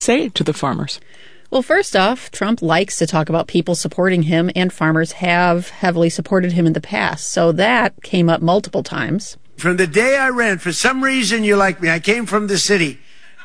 say to the farmers? Well, first off, Trump likes to talk about people supporting him, and farmers have heavily supported him in the past. So that came up multiple times. From the day I ran, for some reason you like me. I came from the city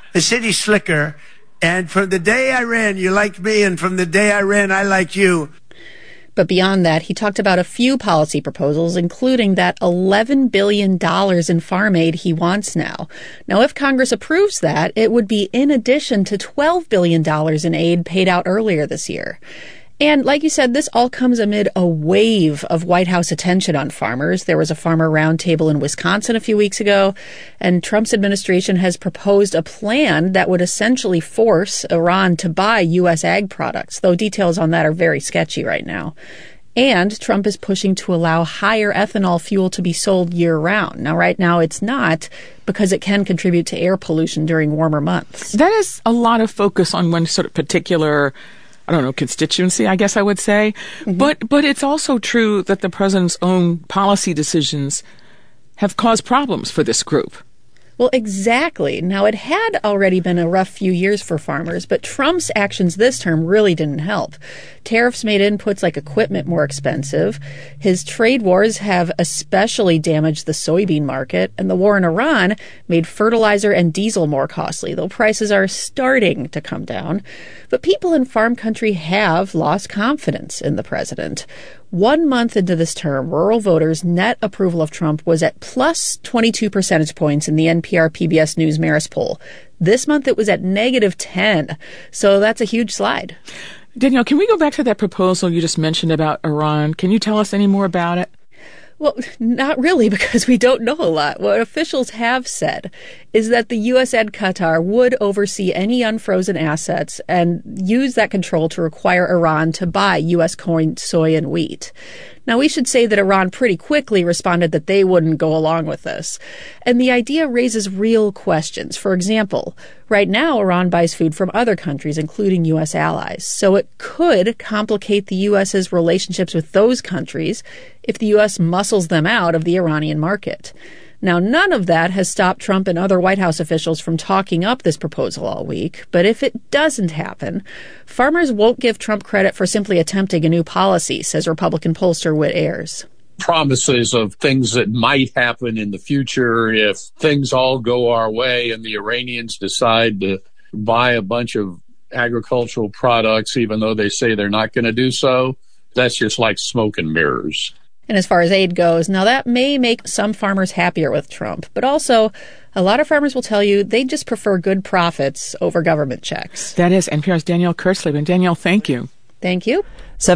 slicker. And from the day I ran, you liked me. And from the day I ran, I liked you. But beyond that, he talked about a few policy proposals, including that $11 billion in farm aid he wants now. Now, if Congress approves that, it would be in addition to $12 billion in aid paid out earlier this year. And like you said, this all comes amid a wave of White House attention on farmers. There was a farmer roundtable in Wisconsin a few weeks ago, and Trump's administration has proposed a plan that would essentially force Iran to buy U.S. ag products, though details on that are very sketchy right now. And Trump is pushing to allow higher ethanol fuel to be sold year-round. Now, right now, it's not, because it can contribute to air pollution during warmer months. That is a lot of focus on one sort of particular, constituency, I guess I would say. Mm-hmm. But it's also true that the president's own policy decisions have caused problems for this group. Well, exactly. Now, it had already been a rough few years for farmers, but Trump's actions this term really didn't help. Tariffs made inputs like equipment more expensive. His trade wars have especially damaged the soybean market, and the war in Iran made fertilizer and diesel more costly, though prices are starting to come down. But people in farm country have lost confidence in the president. 1 month into this term, rural voters' net approval of Trump was at plus 22 percentage points in the NPR PBS News Marist poll. This month it was at negative 10. So that's a huge slide. Danielle, can we go back to that proposal you just mentioned about Iran? Can you tell us any more about it? Well, not really, because we don't know a lot. What officials have said is that the U.S. and Qatar would oversee any unfrozen assets and use that control to require Iran to buy U.S. corn, soy, and wheat. Now, we should say that Iran pretty quickly responded that they wouldn't go along with this. And the idea raises real questions. For example, right now, Iran buys food from other countries, including U.S. allies. So it could complicate the U.S.'s relationships with those countries if the U.S. muscles them out of the Iranian market. Now, none of that has stopped Trump and other White House officials from talking up this proposal all week. But if it doesn't happen, farmers won't give Trump credit for simply attempting a new policy, says Republican pollster Whit Ayers. Promises of things that might happen in the future if things all go our way and the Iranians decide to buy a bunch of agricultural products, even though they say they're not going to do so. That's just like smoke and mirrors. And as far as aid goes, now that may make some farmers happier with Trump, but also a lot of farmers will tell you they just prefer good profits over government checks. That is NPR's Danielle Kurtzleben. Danielle, thank you. Thank you.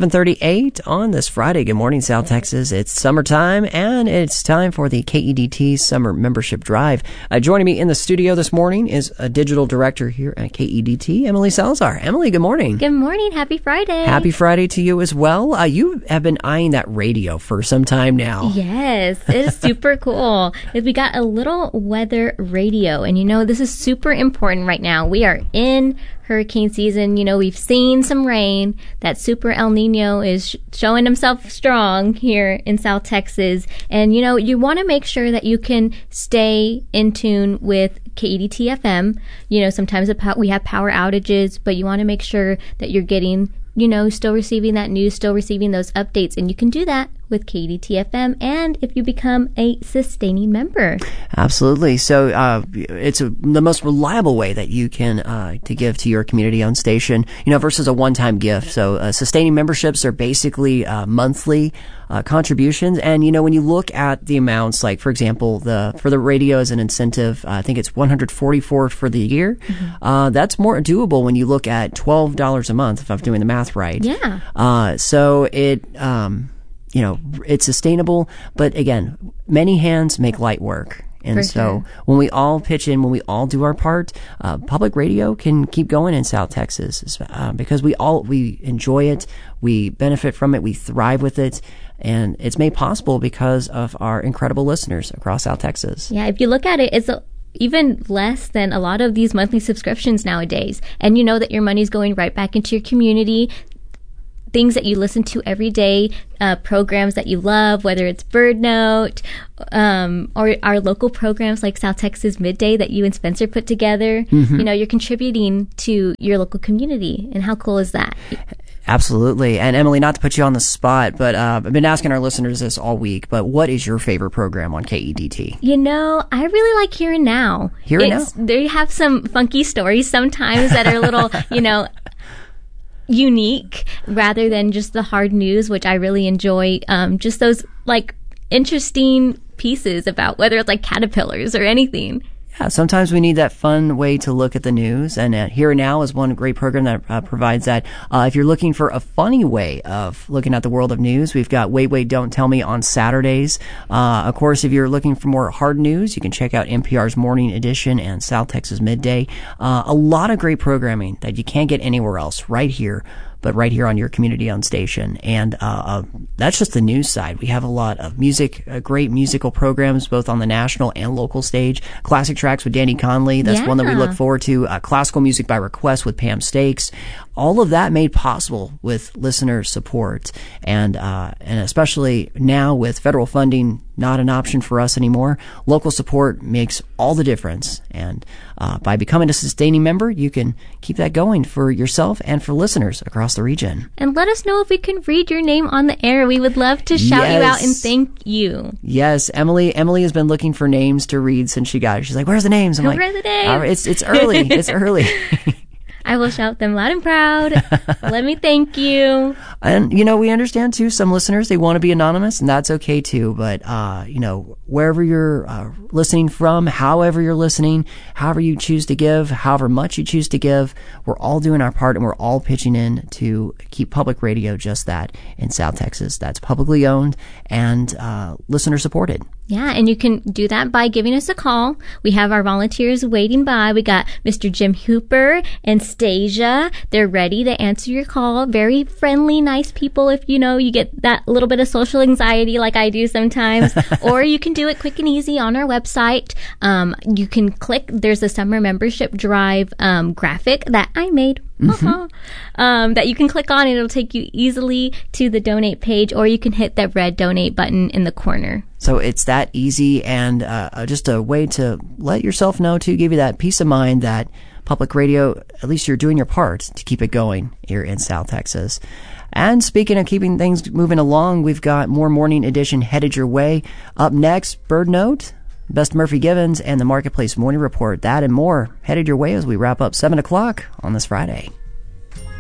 7:38 on this Friday. Good morning, South Texas. It's summertime, and it's time for the KEDT Summer Membership Drive. Joining me in the studio this morning is a digital director here at KEDT, Emily Salazar. Emily, good morning. Good morning. Happy Friday. Happy Friday to you as well. You have been eyeing that radio for some time now. Yes, it is super cool. We got a little weather radio, and this is super important right now. We are in hurricane season. We've seen some rain. That super El Nino is showing himself strong here in South Texas. And, you want to make sure that you can stay in tune with KEDT FM. Sometimes we have power outages, but you want to make sure that you're getting, still receiving that news, still receiving those updates. And you can do that with KEDT FM and if you become a sustaining member. Absolutely. So it's the most reliable way that you can to give to your community-owned station, versus a one-time gift. So sustaining memberships are basically monthly contributions. And, when you look at the amounts, like, for example, for the radio as an incentive, I think it's $144 for the year. Mm-hmm. That's more doable when you look at $12 a month, if I'm doing the math right. Yeah. So it... it's sustainable, but again, many hands make light work. And so when we all pitch in, when we all do our part, public radio can keep going in South Texas because we enjoy it, we benefit from it, we thrive with it, and it's made possible because of our incredible listeners across South Texas. Yeah, if you look at it, it's even less than a lot of these monthly subscriptions nowadays. And you know that your money's going right back into your community. things that you listen to every day, programs that you love, whether it's Bird Note, or our local programs like South Texas Midday that you and Spencer put together. You know, you're contributing to your local community. And how cool is that? Absolutely. And Emily, not to put you on the spot, but I've been asking our listeners this all week, but what is your favorite program on KEDT? You know, I really like Here and Now. Here and Now? They have some funky stories sometimes that are a little, you know, unique rather than just the hard news, which I really enjoy. Just those, like, interesting pieces about whether it's like caterpillars or anything. Yeah, sometimes we need that fun way to look at the news, and Here and Now is one great program that provides that. If you're looking for a funny way of looking at the world of news, we've got Wait, Wait, Don't Tell Me on Saturdays. Of course, if you're looking for more hard news, you can check out NPR's Morning Edition and South Texas Midday. A lot of great programming that you can't get anywhere else right here, but right here on your community-owned station. And that's just the news side. We have a lot of music, great musical programs, both on the national and local stage. Classic Tracks with Danny Conley. That's one that we look forward to. Classical Music by Request with Pam Stakes. All of that made possible with listener support. And especially now with federal funding not an option for us anymore, local support makes all the difference. And by becoming a sustaining member, you can keep that going for yourself and for listeners across the region. And let us know if we can read your name on the air. We would love to shout you out and thank you. Yes, Emily has been looking for names to read since she got it. She's like, "Where's the names?" I'm like, "Where's the names?" It's early. It's early. I will shout them loud and proud. Let me thank you. And, you know, we understand, too, some listeners, they want to be anonymous, and that's okay, too. But, you know, wherever you're listening from, however you're listening, however you choose to give, however much you choose to give, we're all doing our part, and we're all pitching in to keep public radio just that in South Texas. That's publicly owned and listener supported. Yeah, and you can do that by giving us a call. We have our volunteers waiting by. We got Mr. Jim Hooper and Stasia. They're ready to answer your call. Very friendly, nice people if, you know, you get that little bit of social anxiety like I do sometimes. Or you can do it quick and easy on our website. You can click, there's a summer membership drive graphic that I made. That you can click on, and it'll take you easily to the donate page, or you can hit that red donate button in the corner. So it's that easy, and just a way to let yourself know, to give you that peace of mind that public radio, at least you're doing your part to keep it going here in South Texas. And speaking of keeping things moving along, we've got more Morning Edition headed your way. Up next, Bird Note, Best Murphy Givens, and the Marketplace Morning Report. That and more headed your way as we wrap up 7 o'clock on this Friday.